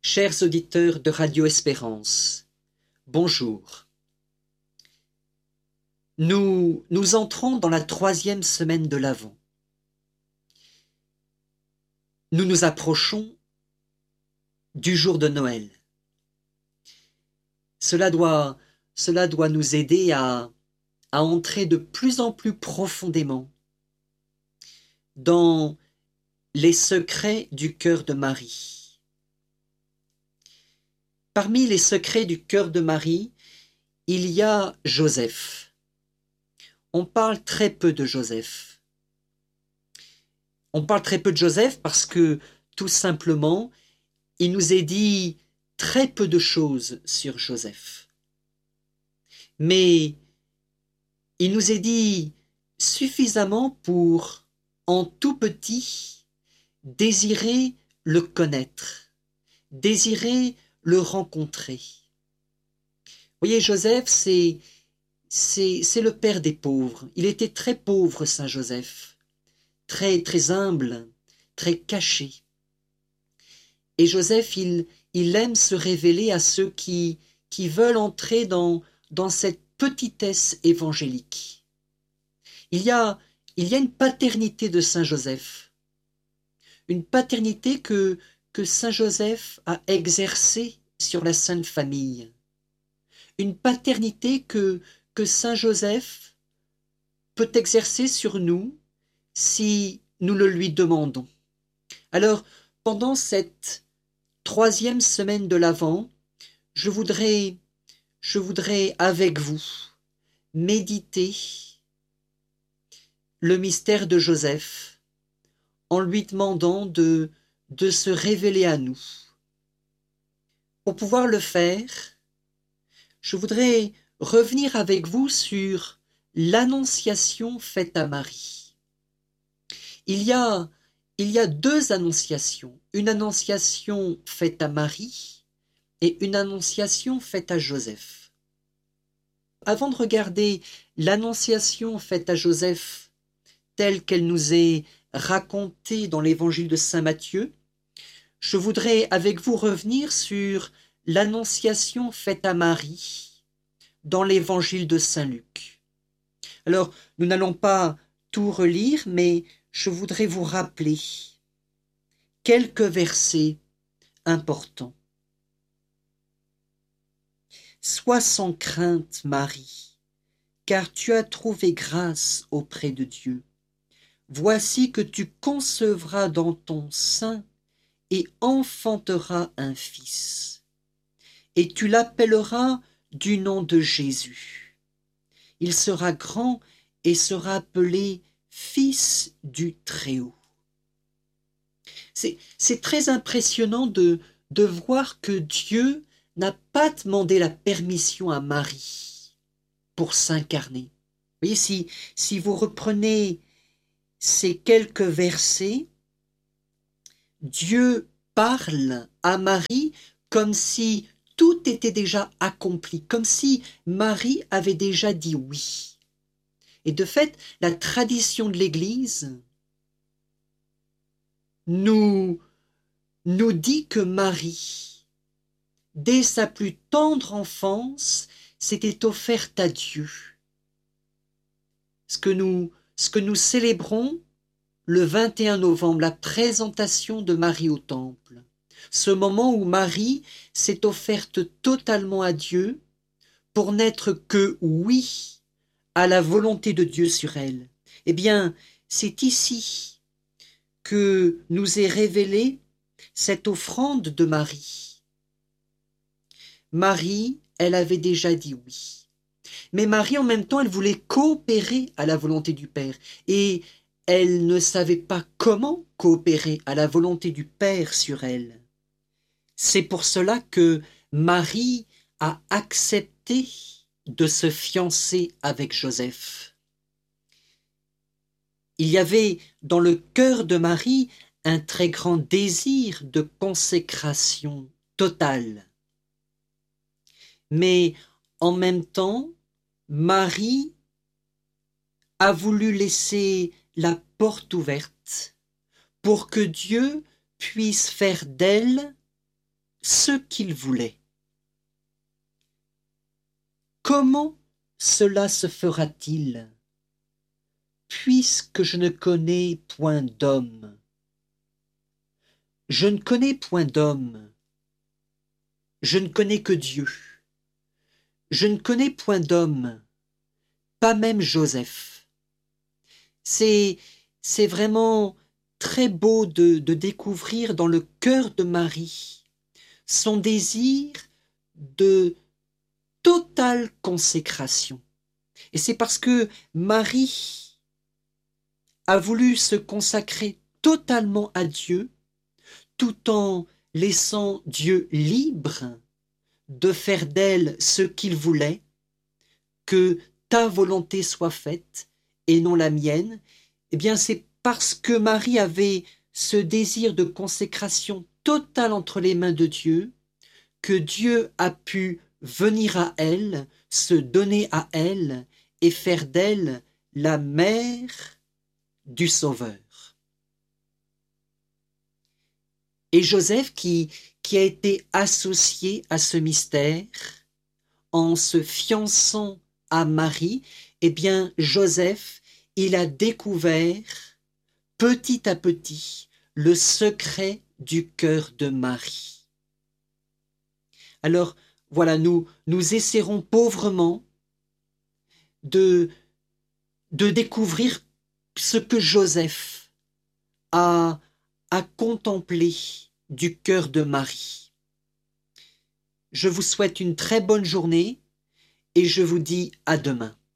Chers auditeurs de Radio Espérance, bonjour. Nous entrons dans la 3e semaine de l'Avent. Nous nous approchons du jour de Noël. Cela doit nous aider à entrer de plus en plus profondément dans les secrets du cœur de Marie. Parmi les secrets du cœur de Marie, il y a Joseph. On parle très peu de Joseph. On parle très peu de Joseph parce que, tout simplement, il nous est dit très peu de choses sur Joseph. Mais il nous est dit suffisamment pour, en tout petit, désirer le connaître, désirer le rencontrer. Vous voyez, Joseph, c'est le père des pauvres. Il était très pauvre, Saint Joseph, très humble, très caché. Et Joseph, il aime se révéler à ceux qui veulent entrer dans cette petitesse évangélique. Il y a une paternité de Saint Joseph, une paternité que Saint Joseph a exercée sur la Sainte Famille, une paternité que Saint Joseph peut exercer sur nous si nous le lui demandons. Alors, pendant cette 3e semaine de l'Avent, je voudrais avec vous méditer le mystère de Joseph en lui demandant de se révéler à nous. Pour pouvoir le faire, je voudrais revenir avec vous sur l'annonciation faite à Marie. Il y a 2 annonciations, une annonciation faite à Marie et une annonciation faite à Joseph. Avant de regarder l'annonciation faite à Joseph telle qu'elle nous est racontée dans l'évangile de Saint Matthieu, je voudrais avec vous revenir sur l'annonciation faite à Marie dans l'évangile de Saint Luc. Alors, nous n'allons pas tout relire, mais je voudrais vous rappeler quelques versets importants. Sois sans crainte, Marie, car tu as trouvé grâce auprès de Dieu. Voici que tu concevras dans ton sein et enfanteras un fils, et tu l'appelleras du nom de Jésus. Il sera grand et sera appelé Fils du Très-Haut. C'est très impressionnant de voir que Dieu n'a pas demandé la permission à Marie pour s'incarner. Vous voyez, si vous reprenez ces quelques versets, Dieu parle à Marie comme si tout était déjà accompli, comme si Marie avait déjà dit oui. Et de fait, la tradition de l'Église nous dit que Marie, dès sa plus tendre enfance, s'était offerte à Dieu. Ce que nous célébrons le 21 novembre, la présentation de Marie au Temple. Ce moment où Marie s'est offerte totalement à Dieu pour n'être que oui à la volonté de Dieu sur elle. Eh bien, c'est ici que nous est révélée cette offrande de Marie. Marie, elle avait déjà dit oui. Mais Marie, en même temps, elle voulait coopérer à la volonté du Père. Et elle ne savait pas comment coopérer à la volonté du Père sur elle. C'est pour cela que Marie a accepté de se fiancer avec Joseph. Il y avait dans le cœur de Marie un très grand désir de consécration totale. Mais en même temps, Marie a voulu laisser la porte ouverte pour que Dieu puisse faire d'elle ce qu'il voulait. Comment cela se fera-t-il, puisque je ne connais point d'homme? Je ne connais point d'homme, je ne connais que Dieu. Je ne connais point d'homme, pas même Joseph. C'est vraiment très beau de découvrir dans le cœur de Marie son désir de totale consécration. Et c'est parce que Marie a voulu se consacrer totalement à Dieu, tout en laissant Dieu libre de faire d'elle ce qu'il voulait, que ta volonté soit faite et non la mienne. Eh bien, c'est parce que Marie avait ce désir de consécration totale entre les mains de Dieu que Dieu a pu venir à elle, se donner à elle et faire d'elle la mère du Sauveur. Et Joseph qui a été associé à ce mystère en se fiançant à Marie, eh bien Joseph, il a découvert petit à petit le secret du cœur de Marie. Alors voilà, nous essaierons pauvrement de découvrir ce que Joseph a contemplé du cœur de Marie. Je vous souhaite une très bonne journée et je vous dis à demain.